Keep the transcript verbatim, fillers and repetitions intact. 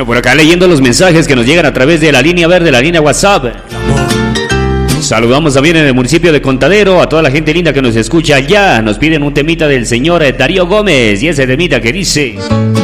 Bueno, por acá leyendo los mensajes que nos llegan a través de la línea verde, la línea WhatsApp. Saludamos también en el municipio de Contadero a toda la gente linda que nos escucha allá. Nos piden un temita del señor Darío Gómez y ese temita que dice...